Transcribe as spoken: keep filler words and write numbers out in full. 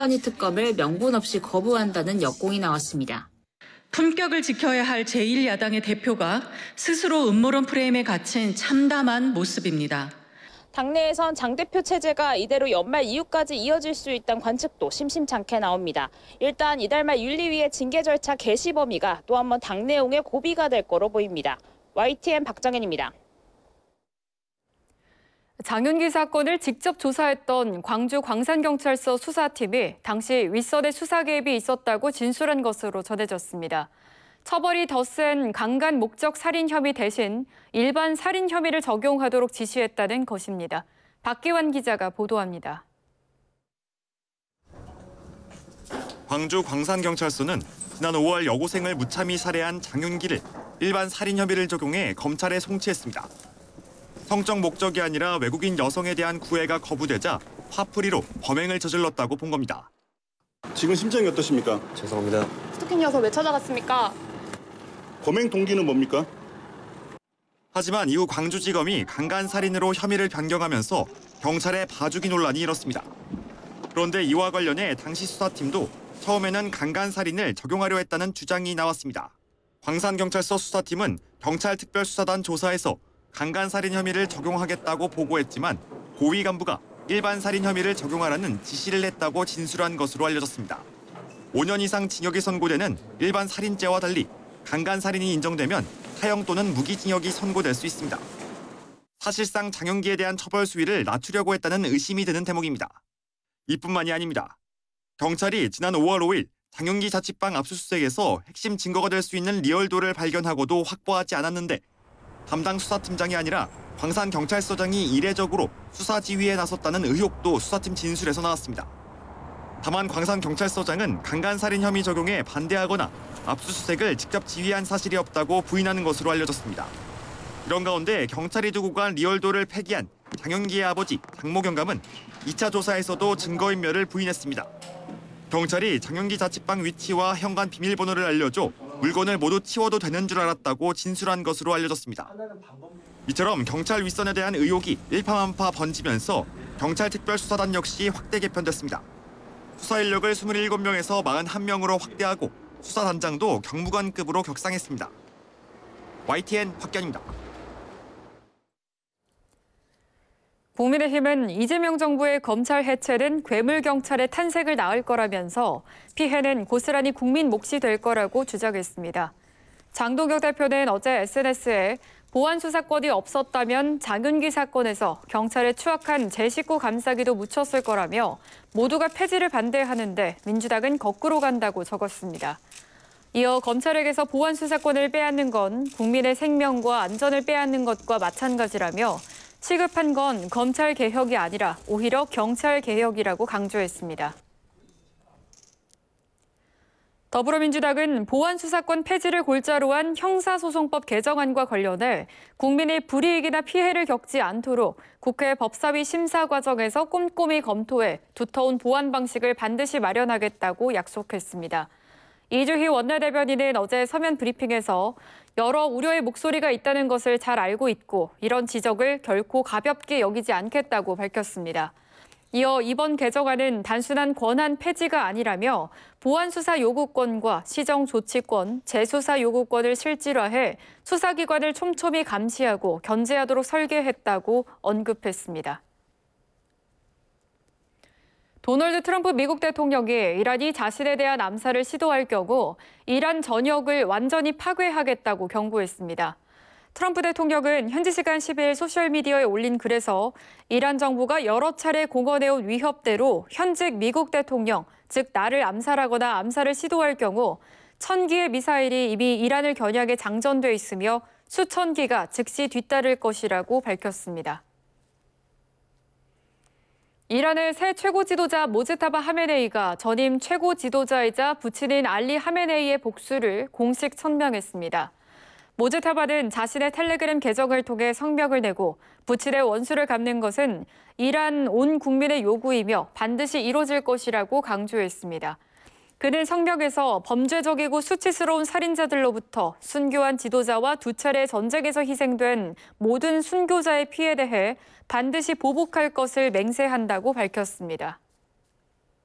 특검을 명분 없이 거부한다는 역공이 나왔습니다. 품격을 지켜야 할 제일 야당의 대표가 스스로 음모론 프레임에 갇힌 참담한 모습입니다. 당내에선 장 대표 체제가 이대로 연말 이후까지 이어질 수 있다는 관측도 심심찮게 나옵니다. 일단 이달 말 윤리위의 징계 절차 개시 범위가 또 한 번 당 내용의 고비가 될 거로 보입니다. 와이티엔 박정현입니다. 장윤기 사건을 직접 조사했던 광주 광산경찰서 수사팀이 당시 윗선의 수사 개입이 있었다고 진술한 것으로 전해졌습니다. 처벌이 더 센 강간 목적 살인 혐의 대신 일반 살인 혐의를 적용하도록 지시했다는 것입니다. 박기환 기자가 보도합니다. 광주 광산경찰서는 지난 오월 여고생을 무참히 살해한 장윤기를 일반 살인 혐의를 적용해 검찰에 송치했습니다. 성적 목적이 아니라 외국인 여성에 대한 구애가 거부되자 화풀이로 범행을 저질렀다고 본 겁니다. 지금 심정이 어떠십니까? 죄송합니다. 스토킹 녀석 왜 찾아갔습니까? 범행 동기는 뭡니까? 하지만 이후 광주지검이 강간살인으로 혐의를 변경하면서 경찰의 봐주기 논란이 일었습니다. 그런데 이와 관련해 당시 수사팀도 처음에는 강간살인을 적용하려 했다는 주장이 나왔습니다. 광산경찰서 수사팀은 경찰특별수사단 조사에서 강간살인 혐의를 적용하겠다고 보고했지만 고위 간부가 일반 살인 혐의를 적용하라는 지시를 했다고 진술한 것으로 알려졌습니다. 오 년 이상 징역이 선고되는 일반 살인죄와 달리 강간살인이 인정되면 사형 또는 무기징역이 선고될 수 있습니다. 사실상 장윤기에 대한 처벌 수위를 낮추려고 했다는 의심이 드는 대목입니다. 이뿐만이 아닙니다. 경찰이 지난 오월 오일 장윤기 자취방 압수수색에서 핵심 증거가 될 수 있는 리얼도를 발견하고도 확보하지 않았는데 담당 수사팀장이 아니라 광산경찰서장이 이례적으로 수사 지휘에 나섰다는 의혹도 수사팀 진술에서 나왔습니다. 다만 광산경찰서장은 강간살인 혐의 적용에 반대하거나 압수수색을 직접 지휘한 사실이 없다고 부인하는 것으로 알려졌습니다. 이런 가운데 경찰이 두고 간 리얼도를 폐기한 장윤기의 아버지 장모 경감은 이 차 조사에서도 증거인멸을 부인했습니다. 경찰이 장윤기 자취방 위치와 현관 비밀번호를 알려줘 물건을 모두 치워도 되는 줄 알았다고 진술한 것으로 알려졌습니다. 이처럼 경찰 윗선에 대한 의혹이 일파만파 번지면서 경찰특별수사단 역시 확대 개편됐습니다. 수사 인력을 이십칠 명에서 사십일 명으로 확대하고 수사단장도 경무관급으로 격상했습니다. 와이티엔 박견입니다. 국민의힘은 이재명 정부의 검찰 해체는 괴물경찰의 탄생을 낳을 거라면서 피해는 고스란히 국민 몫이 될 거라고 주장했습니다. 장동혁 대표는 어제 에스엔에스에 보안 수사권이 없었다면 장윤기 사건에서 경찰의 추악한 제 식구 감싸기도 묻혔을 거라며 모두가 폐지를 반대하는데 민주당은 거꾸로 간다고 적었습니다. 이어 검찰에게서 보안 수사권을 빼앗는 건 국민의 생명과 안전을 빼앗는 것과 마찬가지라며 시급한 건 검찰 개혁이 아니라 오히려 경찰 개혁이라고 강조했습니다. 더불어민주당은 보안 수사권 폐지를 골자로 한 형사소송법 개정안과 관련해 국민이 불이익이나 피해를 겪지 않도록 국회 법사위 심사 과정에서 꼼꼼히 검토해 두터운 보안 방식을 반드시 마련하겠다고 약속했습니다. 이주희 원내대변인은 어제 서면 브리핑에서 여러 우려의 목소리가 있다는 것을 잘 알고 있고 이런 지적을 결코 가볍게 여기지 않겠다고 밝혔습니다. 이어 이번 개정안은 단순한 권한 폐지가 아니라며 보안수사 요구권과 시정조치권, 재수사 요구권을 실질화해 수사기관을 촘촘히 감시하고 견제하도록 설계했다고 언급했습니다. 도널드 트럼프 미국 대통령이 이란이 자신에 대한 암살을 시도할 경우 이란 전역을 완전히 파괴하겠다고 경고했습니다. 트럼프 대통령은 현지 시간 십일 소셜미디어에 올린 글에서 이란 정부가 여러 차례 공언해온 위협대로 현직 미국 대통령, 즉 나를 암살하거나 암살을 시도할 경우 천 기의 미사일이 이미 이란을 겨냥해 장전돼 있으며 수천 기가 즉시 뒤따를 것이라고 밝혔습니다. 이란의 새 최고 지도자 모즈타바 하메네이가 전임 최고 지도자이자 부친인 알리 하메네이의 복수를 공식 천명했습니다. 모즈타바는 자신의 텔레그램 계정을 통해 성명을 내고 부친의 원수를 갚는 것은 이란 온 국민의 요구이며 반드시 이뤄질 것이라고 강조했습니다. 그는 성명에서 범죄적이고 수치스러운 살인자들로부터 순교한 지도자와 두 차례 전쟁에서 희생된 모든 순교자의 피해에 대해 반드시 보복할 것을 맹세한다고 밝혔습니다.